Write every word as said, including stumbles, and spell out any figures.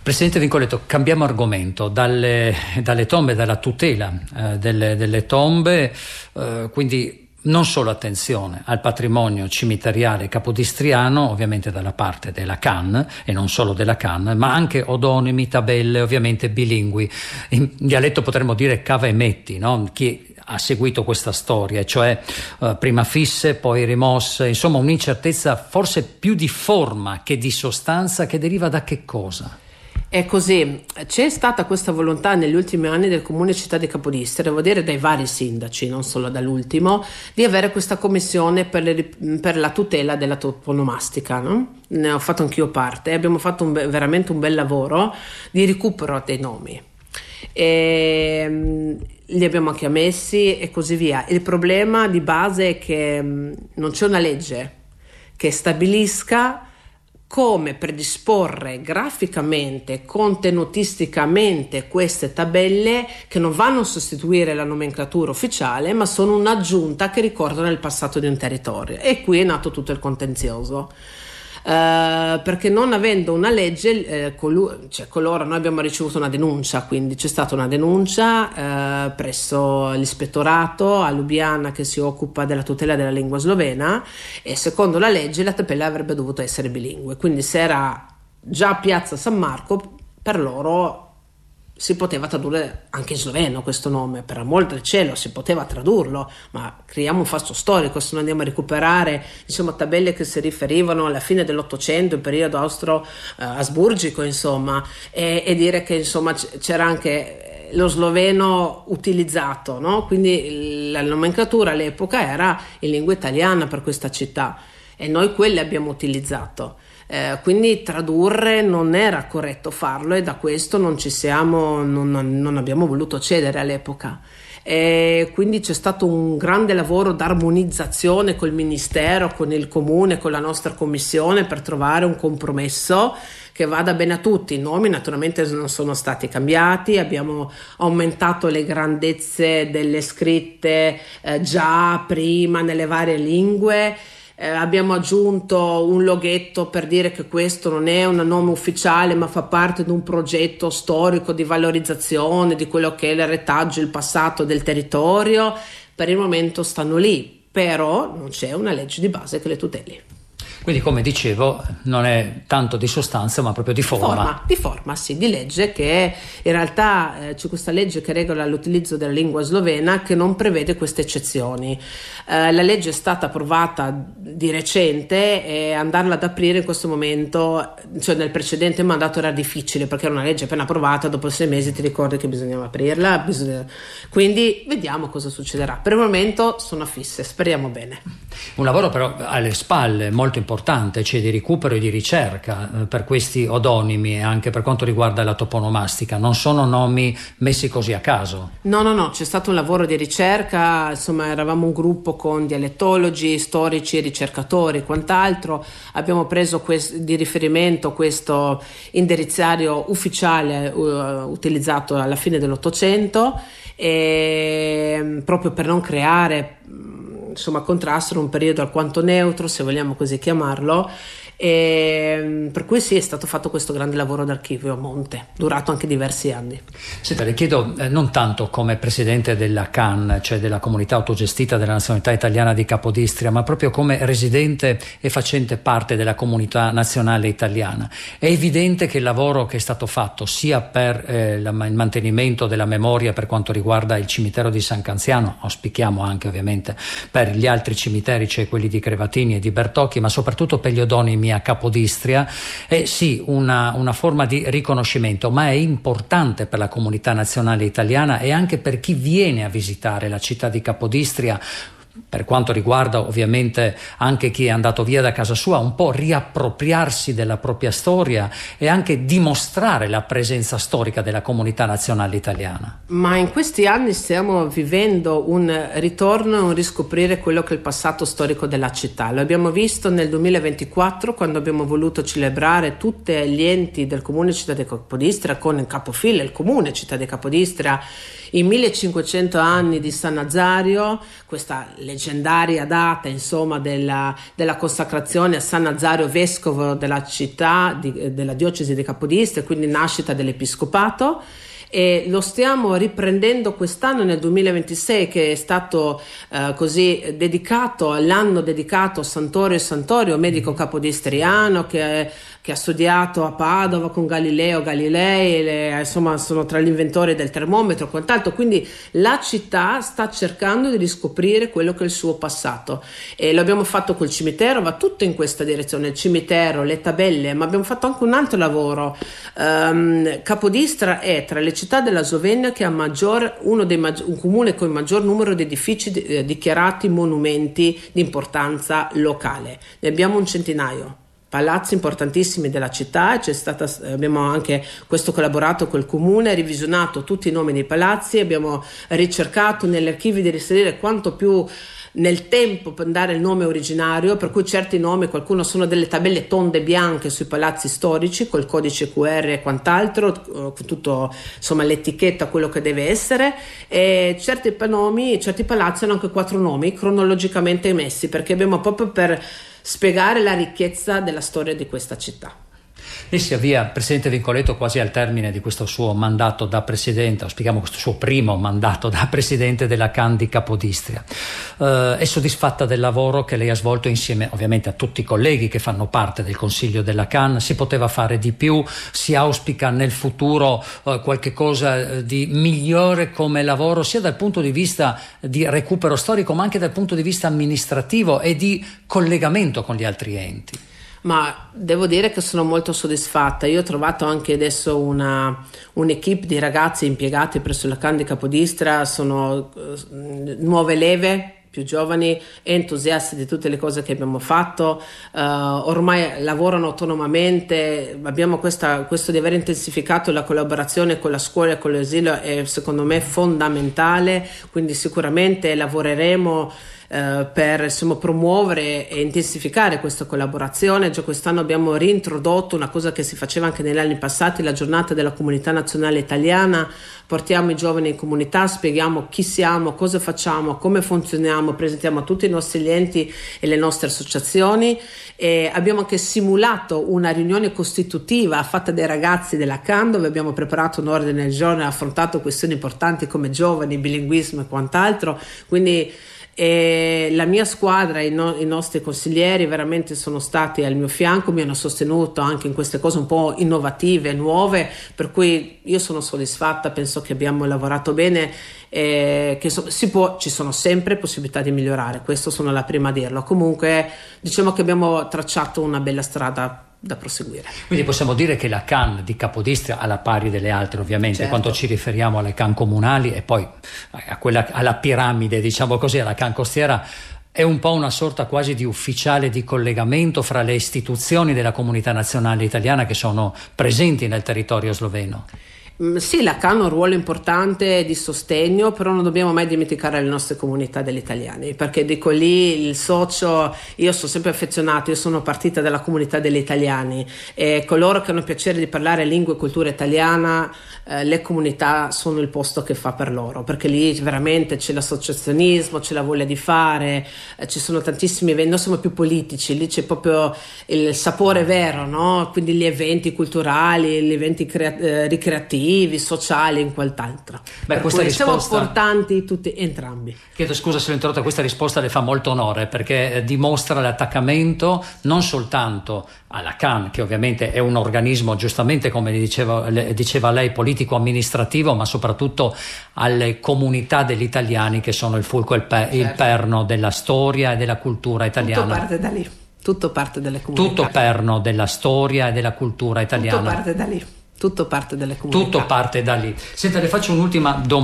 Presidente Vincoletto, cambiamo argomento, dalle, dalle tombe, dalla tutela eh, delle, delle tombe, eh, quindi non solo attenzione al patrimonio cimiteriale capodistriano, ovviamente dalla parte della C A N e non solo della C A N, ma anche odonimi, tabelle ovviamente bilingui. In dialetto potremmo dire cava e metti, no? Chi ha seguito questa storia, cioè eh, prima fisse, poi rimosse, insomma un'incertezza forse più di forma che di sostanza, che deriva da che cosa? È così, c'è stata questa volontà negli ultimi anni del Comune Città di Capodistria, devo dire dai vari sindaci, non solo dall'ultimo, di avere questa commissione per, le, per la tutela della toponomastica, no? Ne ho fatto anch'io parte, abbiamo fatto un, veramente un bel lavoro di recupero dei nomi. E, li abbiamo anche ammessi e così via. Il problema di base è che non c'è una legge che stabilisca come predisporre graficamente, contenutisticamente queste tabelle, che non vanno a sostituire la nomenclatura ufficiale, ma sono un'aggiunta che ricordano il passato di un territorio. E qui è nato tutto il contenzioso. Uh, perché non avendo una legge, eh, colu- cioè coloro, noi abbiamo ricevuto una denuncia, quindi c'è stata una denuncia uh, presso l'ispettorato a Lubiana che si occupa della tutela della lingua slovena, e secondo la legge la tabella avrebbe dovuto essere bilingue, quindi se era già Piazza San Marco, per loro si poteva tradurre anche in sloveno questo nome, per amor del cielo si poteva tradurlo, ma creiamo un fatto storico se non andiamo a recuperare, insomma, tabelle che si riferivano alla fine dell'Ottocento, il periodo austro-asburgico, insomma, e, e dire che insomma c'era anche lo sloveno utilizzato, no? Quindi la nomenclatura all'epoca era in lingua italiana per questa città e noi quelle abbiamo utilizzato. Eh, quindi tradurre non era corretto farlo, e da questo non ci siamo, non, non abbiamo voluto cedere all'epoca. E quindi c'è stato un grande lavoro d'armonizzazione col Ministero, con il Comune, con la nostra commissione, per trovare un compromesso che vada bene a tutti. I nomi naturalmente non sono stati cambiati, abbiamo aumentato le grandezze delle scritte eh, già prima nelle varie lingue. Eh, abbiamo aggiunto un loghetto per dire che questo non è un nome ufficiale, ma fa parte di un progetto storico di valorizzazione di quello che è il retaggio, il passato del territorio. Per il momento stanno lì, però non c'è una legge di base che le tuteli. Quindi, come dicevo, non è tanto di sostanza ma proprio di forma. Forma, di forma, sì, di legge, che in realtà eh, c'è questa legge che regola l'utilizzo della lingua slovena, che non prevede queste eccezioni. Eh, la legge è stata approvata di recente e andarla ad aprire in questo momento, cioè nel precedente mandato era difficile perché era una legge appena approvata, dopo sei mesi ti ricordi che bisognava aprirla, bisogna... quindi vediamo cosa succederà. Per il momento sono fisse, speriamo bene. Un lavoro però alle spalle molto importante, cioè di recupero e di ricerca eh, per questi odonimi, e anche per quanto riguarda la toponomastica. Non sono nomi messi così a caso. No, no, no, c'è stato un lavoro di ricerca, insomma eravamo un gruppo con dialettologi, storici, ricercatori e quant'altro. Abbiamo preso quest- di riferimento questo indirizzario ufficiale uh, utilizzato alla fine dell'Ottocento, e, proprio per non creare insomma contrasto in un periodo alquanto neutro, se vogliamo così chiamarlo, e per cui sì, è stato fatto questo grande lavoro d'archivio a monte, durato anche diversi anni. Senta, le chiedo eh, non tanto come presidente della C A N, cioè della comunità autogestita della nazionalità italiana di Capodistria, ma proprio come residente e facente parte della comunità nazionale italiana. È evidente che il lavoro che è stato fatto sia per eh, la, il mantenimento della memoria per quanto riguarda il cimitero di San Canziano, auspichiamo anche ovviamente per gli altri cimiteri, cioè quelli di Crevatini e di Bertocchi, ma soprattutto per gli odonimi a Capodistria, è sì una, una forma di riconoscimento, ma è importante per la comunità nazionale italiana e anche per chi viene a visitare la città di Capodistria, per quanto riguarda ovviamente anche chi è andato via da casa sua, un po' riappropriarsi della propria storia e anche dimostrare la presenza storica della comunità nazionale italiana. Ma in questi anni stiamo vivendo un ritorno e un riscoprire quello che è il passato storico della città. Lo abbiamo visto nel duemilaventiquattro, quando abbiamo voluto celebrare tutti gli enti del Comune Città di Capodistria con in capofila il Comune Città di Capodistria, i millecinquecento anni di San Nazario, questa leggendaria data, insomma, della, della consacrazione a San Nazario vescovo della città, di, della diocesi di Capodistria, quindi nascita dell'episcopato. E lo stiamo riprendendo quest'anno nel duemilaventisei, che è stato eh, così dedicato all'anno dedicato a Sant'Orio Santorio, medico capodistriano che, che ha studiato a Padova con Galileo Galilei, le, insomma sono tra gli inventori del termometro e quant'altro, quindi la città sta cercando di riscoprire quello che è il suo passato, e lo abbiamo fatto col cimitero, va tutto in questa direzione, il cimitero, le tabelle, ma abbiamo fatto anche un altro lavoro. um, Capodistria è tra le città della Slovenia che ha maggior, uno dei maggi- un comune con il maggior numero di edifici di, eh, dichiarati monumenti di importanza locale. Ne abbiamo un centinaio. Palazzi importantissimi della città, c'è stata, abbiamo anche questo collaborato col comune, revisionato tutti i nomi dei palazzi, abbiamo ricercato negli archivi di risalire quanto più nel tempo per dare il nome originario, per cui certi nomi, qualcuno sono delle tabelle tonde bianche sui palazzi storici col codice Q R e quant'altro, con tutto, insomma, l'etichetta, quello che deve essere, e certi nomi, certi palazzi hanno anche quattro nomi cronologicamente messi, perché abbiamo proprio per spiegare la ricchezza della storia di questa città. Lei si avvia, Presidente Vincoletto, quasi al termine di questo suo mandato da Presidente, o spieghiamo questo suo primo mandato da Presidente della C A N di Capodistria. Eh, è soddisfatta del lavoro che lei ha svolto insieme ovviamente a tutti i colleghi che fanno parte del Consiglio della C A N? Si poteva fare di più? Si auspica nel futuro eh, qualche cosa di migliore come lavoro, sia dal punto di vista di recupero storico, ma anche dal punto di vista amministrativo e di collegamento con gli altri enti? Ma devo dire che sono molto soddisfatta. Io ho trovato anche adesso una un'equipe di ragazzi impiegati presso la C A N di Capodistria, sono uh, nuove leve, più giovani, entusiasti di tutte le cose che abbiamo fatto, uh, ormai lavorano autonomamente. Abbiamo questa, questo di aver intensificato la collaborazione con la scuola e con l'esilio è secondo me fondamentale, quindi sicuramente lavoreremo Uh, per insomma promuovere e intensificare questa collaborazione. Già quest'anno abbiamo reintrodotto una cosa che si faceva anche negli anni passati, la giornata della comunità nazionale italiana. Portiamo i giovani in comunità, spieghiamo chi siamo, cosa facciamo, come funzioniamo, presentiamo a tutti i nostri enti e le nostre associazioni, e abbiamo anche simulato una riunione costitutiva fatta dai ragazzi della C A N, dove abbiamo preparato un ordine del giorno e affrontato questioni importanti come giovani, bilinguismo e quant'altro. Quindi e la mia squadra, i, no, i nostri consiglieri veramente sono stati al mio fianco, mi hanno sostenuto anche in queste cose un po' innovative, nuove, per cui io sono soddisfatta, penso che abbiamo lavorato bene, e che so, si può, ci sono sempre possibilità di migliorare, questo sono la prima a dirlo. Comunque diciamo che abbiamo tracciato una bella strada da proseguire. Quindi possiamo dire che la C A N di Capodistria, alla pari delle altre ovviamente, certo, quando ci riferiamo alle C A N comunali e poi a quella, alla piramide, diciamo così, alla C A N costiera, è un po' una sorta quasi di ufficiale di collegamento fra le istituzioni della comunità nazionale italiana che sono presenti nel territorio sloveno. Sì, la C A N ha un ruolo importante di sostegno, però non dobbiamo mai dimenticare le nostre comunità degli italiani, perché dico lì il socio, io sono sempre affezionato, io sono partita dalla comunità degli italiani e coloro che hanno piacere di parlare lingua e cultura italiana, eh, le comunità sono il posto che fa per loro, perché lì veramente c'è l'associazionismo, c'è la voglia di fare, eh, ci sono tantissimi eventi, non siamo più politici, lì c'è proprio il sapore vero, no? Quindi gli eventi culturali, gli eventi crea- eh, ricreativi, sociali, in quant'altro. Beh, questa risposta... siamo importanti tutti entrambi. Chiedo scusa se l'ho interrotta, questa risposta le fa molto onore, perché dimostra l'attaccamento non soltanto alla C A N, che ovviamente è un organismo, giustamente come diceva, diceva lei, politico-amministrativo, ma soprattutto alle comunità degli italiani che sono il fulcro e il, pe- certo. il perno della storia e della cultura italiana. Tutto parte da lì, tutto parte dalle comunità. Tutto perno della storia e della cultura italiana. Tutto parte da lì. Tutto parte dalle comunità. Tutto parte da lì. Senta, le faccio un'ultima domanda.